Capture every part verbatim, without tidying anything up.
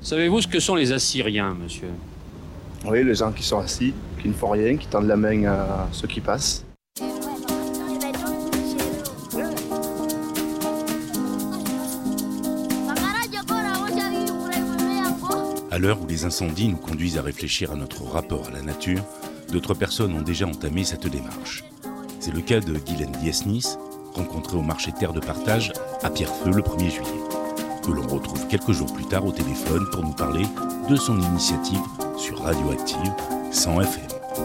Savez-vous ce que sont les Assyriens, monsieur? Oui, les gens qui sont assis, qui ne font rien, qui tendent la main à ceux qui passent. À l'heure où les incendies nous conduisent à réfléchir à notre rapport à la nature, d'autres personnes ont déjà entamé cette démarche. C'est le cas de Guylaine Diesnis, rencontrée au marché Terre de Partage à Pierrefeu le premier juillet, que l'on retrouve quelques jours plus tard au téléphone pour nous parler de son initiative sur Radioactive cent F M.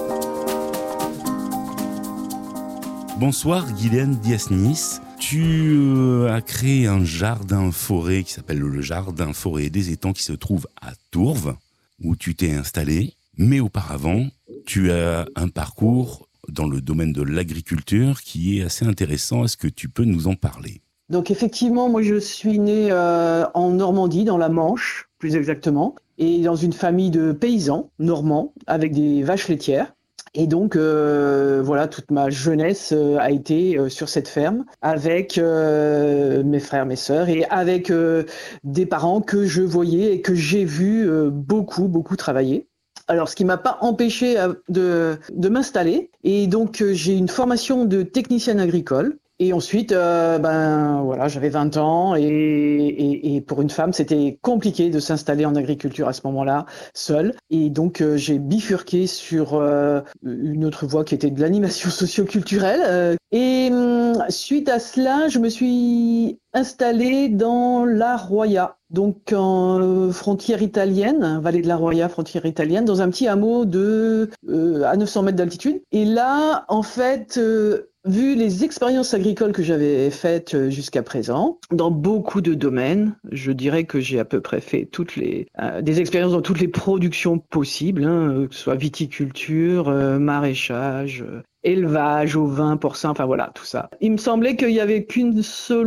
Bonsoir Guylaine Diesnis. Tu euh, as créé un jardin-forêt qui s'appelle le Jardin-forêt des Étangs qui se trouve à Tourves, où tu t'es installé. Mais auparavant, tu as un parcours dans le domaine de l'agriculture qui est assez intéressant. Est-ce que tu peux nous en parler ? Donc effectivement, moi je suis né euh, en Normandie, dans la Manche, plus exactement, et dans une famille de paysans normands avec des vaches laitières. Et donc, euh, voilà, toute ma jeunesse euh, a été euh, sur cette ferme avec euh, mes frères, mes sœurs et avec euh, des parents que je voyais et que j'ai vu euh, beaucoup, beaucoup travailler. Alors, ce qui m'a pas empêché de, de m'installer. Et donc, euh, j'ai une formation de technicienne agricole. Et ensuite, euh, ben voilà, j'avais vingt ans et, et, et pour une femme, c'était compliqué de s'installer en agriculture à ce moment-là, seule. Et donc, euh, j'ai bifurqué sur euh, une autre voie qui était de l'animation socio-culturelle. Euh, et euh, suite à cela, je me suis installée dans la Roya, donc en euh, frontière italienne, vallée de la Roya, frontière italienne, dans un petit hameau de euh, à neuf cents mètres d'altitude. Et là, en fait, euh, vu les expériences agricoles que j'avais faites jusqu'à présent, dans beaucoup de domaines, je dirais que j'ai à peu près fait toutes les euh, des expériences dans toutes les productions possibles, hein, que ce soit viticulture, euh, maraîchage, euh, élevage, ovin, porcin, enfin voilà, tout ça. Il me semblait qu'il n'y avait qu'une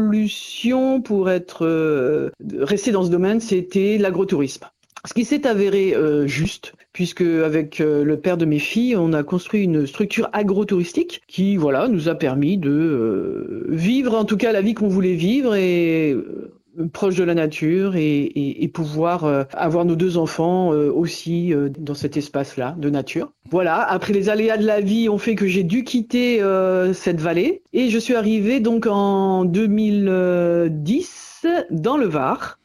solution pour être euh, rester dans ce domaine, c'était l'agrotourisme. Ce qui s'est avéré euh, juste, puisque avec euh, le père de mes filles, on a construit une structure agro-touristique qui, voilà, nous a permis de euh, vivre, en tout cas, la vie qu'on voulait vivre et euh, proche de la nature et, et, et pouvoir euh, avoir nos deux enfants euh, aussi euh, dans cet espace-là de nature. Voilà, après les aléas de la vie ont fait que j'ai dû quitter euh, cette vallée et je suis arrivée donc en deux mille dix dans le Var.